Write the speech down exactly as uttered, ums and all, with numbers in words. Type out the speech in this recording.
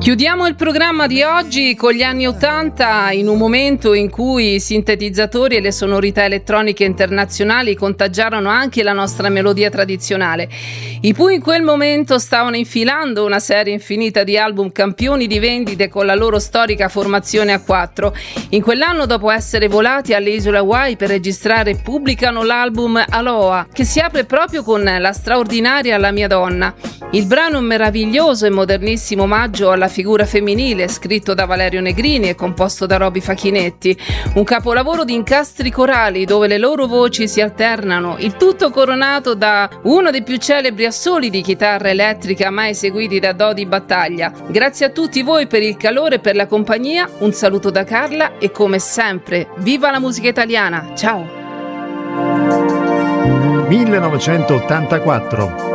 Chiudiamo il programma di oggi con gli anni ottanta, in un momento in cui i sintetizzatori e le sonorità elettroniche internazionali contagiarono anche la nostra melodia tradizionale. I Pooh in quel momento stavano infilando una serie infinita di album campioni di vendite con la loro storica formazione a quattro. In quell'anno, dopo essere volati alle isole Hawaii per registrare, pubblicano l'album Aloha, che si apre proprio con la straordinaria La mia donna. Il brano è un meraviglioso e modernissimo omaggio alla figura femminile, scritto da Valerio Negrini e composto da Roby Facchinetti. Un capolavoro di incastri corali dove le loro voci si alternano, il tutto coronato da uno dei più celebri assoli di chitarra elettrica mai eseguiti da Dodi Battaglia. Grazie a tutti voi per il calore e per la compagnia, un saluto da Carla e come sempre, viva la musica italiana! Ciao! millenovecentottantaquattro